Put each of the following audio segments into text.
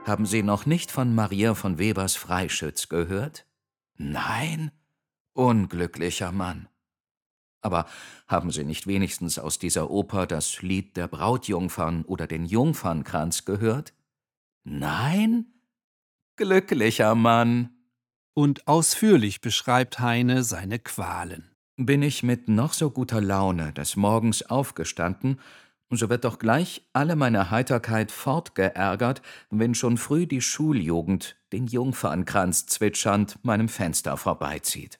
Haben Sie noch nicht von Maria von Webers Freischütz gehört? Nein? Unglücklicher Mann. Aber haben Sie nicht wenigstens aus dieser Oper das Lied der Brautjungfern oder den Jungfernkranz gehört? Nein? Glücklicher Mann. Und ausführlich beschreibt Heine seine Qualen. Bin ich mit noch so guter Laune des Morgens aufgestanden, so wird doch gleich alle meine Heiterkeit fortgeärgert, wenn schon früh die Schuljugend den Jungfernkranz zwitschernd meinem Fenster vorbeizieht.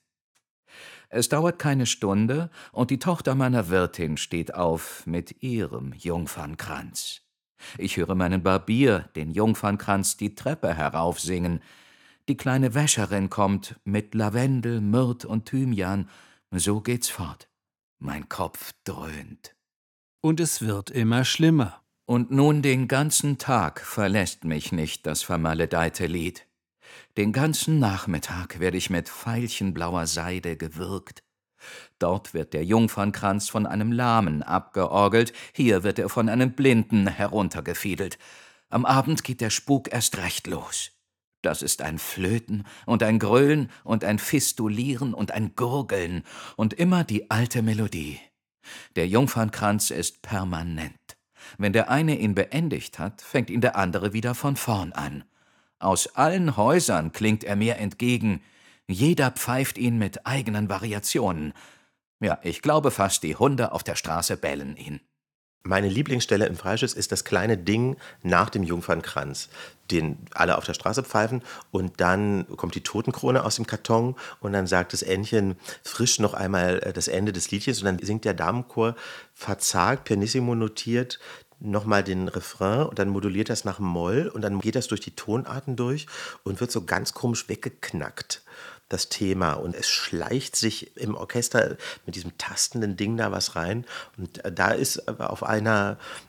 Es dauert keine Stunde, und die Tochter meiner Wirtin steht auf mit ihrem Jungfernkranz. Ich höre meinen Barbier den Jungfernkranz die Treppe heraufsingen. Die kleine Wäscherin kommt mit Lavendel, Myrrh und Thymian. So geht's fort. Mein Kopf dröhnt. Und es wird immer schlimmer. Und nun den ganzen Tag verlässt mich nicht das vermaledeite Lied. Den ganzen Nachmittag werde ich mit veilchenblauer Seide gewürgt. Dort wird der Jungfernkranz von einem Lahmen abgeorgelt, hier wird er von einem Blinden heruntergefiedelt. Am Abend geht der Spuk erst recht los. Das ist ein Flöten und ein Grölen und ein Fistulieren und ein Gurgeln und immer die alte Melodie. Der Jungfernkranz ist permanent. Wenn der eine ihn beendigt hat, fängt ihn der andere wieder von vorn an. Aus allen Häusern klingt er mir entgegen. Jeder pfeift ihn mit eigenen Variationen. Ja, ich glaube fast, die Hunde auf der Straße bellen ihn. Meine Lieblingsstelle im Freischütz ist das kleine Ding nach dem Jungfernkranz, den alle auf der Straße pfeifen, und dann kommt die Totenkrone aus dem Karton und dann sagt das Entchen frisch noch einmal das Ende des Liedchens und dann singt der Damenchor verzagt, pianissimo notiert, nochmal den Refrain und dann moduliert das nach Moll und dann geht das durch die Tonarten durch und wird so ganz komisch weggeknackt, das Thema. Und es schleicht sich im Orchester mit diesem tastenden Ding da was rein. Und da ist aber auf einer